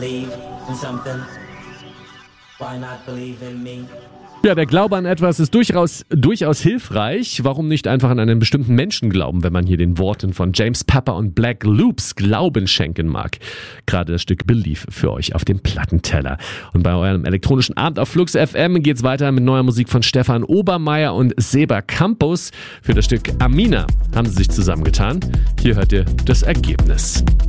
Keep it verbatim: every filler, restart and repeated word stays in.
Believe in something. Why not believe in me? Ja, der Glaube an etwas ist durchaus, durchaus hilfreich. Warum nicht einfach an einen bestimmten Menschen glauben, wenn man hier den Worten von James Pepper und Black Loops Glauben schenken mag? Gerade das Stück Believe für euch auf dem Plattenteller. Und bei eurem elektronischen Abend auf Flux F M geht's weiter mit neuer Musik von Stefan Obermeier und Seba Campos. Für das Stück Amina haben sie sich zusammengetan. Hier hört ihr das Ergebnis.